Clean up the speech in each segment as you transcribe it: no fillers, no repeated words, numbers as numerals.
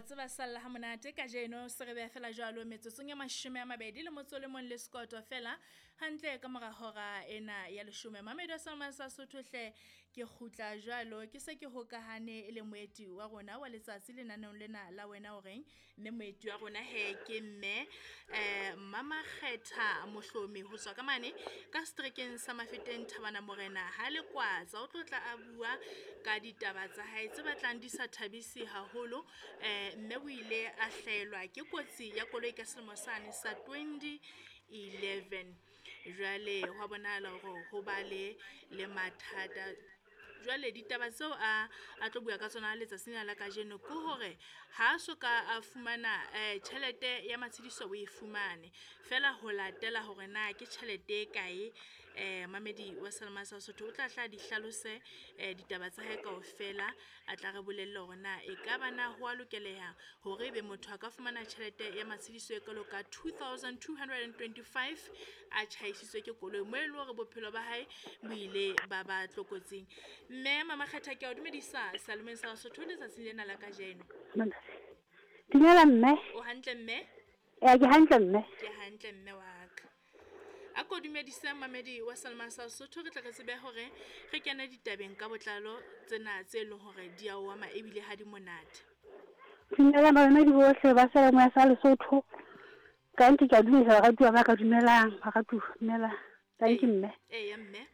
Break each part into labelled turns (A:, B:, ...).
A: tseba salla ha monate ka jeno se re be fela jalo metsotsong ya 20 le motso le mong le skoto fela hantle ka mora hora ena ya 10 Mamedo Salman sa Sothohle ke khutla jalo ke se ke hokahane le moeti wa rona wa letsatsi le nanong lena la wena o reng mme moeti wa rona he ke mme Mama Kgetha Mohlomi ho tswa ka mane ka strekeng sa Mafeteng Thabana Morena ha le kwatsa o tlotla a bua ka ditaba tsa hae tse batlang di sa thabisi haholo mme o ile a hlaelwa ke kotsi ya koloi ka selemo sane sa 2011 jwale ho bonahala hore ho ba le mathata jwale ditaba tseo a tlo bua ka tsona letsatsing la kajeno ke hore ha soka a fumana tjhelete ya matshediso o e fumane fela ho latela hore na ke tjhelete e kae Mamedi wa Salman sa Sotho o tla hla di hlalose ditaba tsa hae kaofela a tla re bolelle hore na e ka bana ho a lokeleha hore be motho a ka fumana tjhelete ya matshediso e kalo ka 2225 a tjhaisitswe ke koloi mo e le hore bophelo ba hae bo ile ba tlokotsing. Mme Mama Kgetha ke a dumedisa Salman sa Sotho letsatsing lena la kajeno.
B: Dumela mme.
A: O hantle mme?
B: Ke hantle mme.
A: Ke hantle mme wa ka. A ko dumedisa Mamedi wa Salman sa Sotho re tla re tsebe hore re kena ditabeng ka botlalo tsena tse leng hore di a wa ma ebile ha di monate.
B: Dumela Mamedi bohle ba Salman sa Lesotho. Ka ntse ke a dumedisa ka tua ba ka dumelang ba ka dumela. Thank you mme.
A: Ya mme.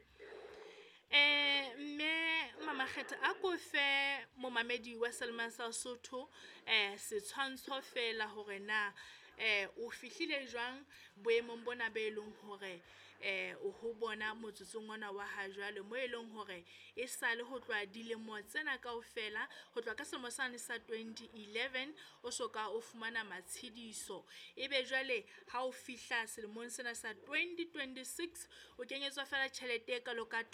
A: Mme Mama Kgetha a ko fe mo Mamedi wa Salman sa Sotho setshwantsho fela hore na o fihlile jwang boemong bona be leng hore o ho bona motsotsong ona wa ha jwale mo eleng hore e sale ho tloa dilemo tsena kaofela ho tloa ka selemo sane sa 2011 o soka o fumana matshediso ebe jwale ha o fihla selemong sena sa 2026 o kenyetswa fela tjhelete e kalo ka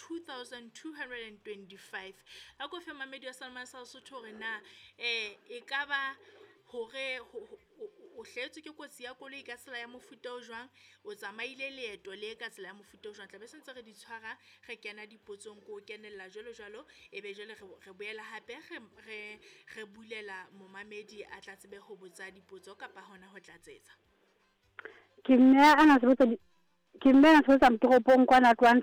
A: 2225 a ko fe Mamedi wa Salman sa Sotho hore na e ka ba hore o hletswe ke kotsi ya koloi ka tsela ya mofuta o jwang o tsamaile leeto le ka tsela ya mofuta o jwang tla be sentse re di tshwara re kena dipotsong ko kenella jalo ebe jwale re boela hape re bulela momamedi a tla tsebe ho botsa dipotso kapa hona ho tlatsetsa
B: Ke mme ana sebetsa mtoropong kwana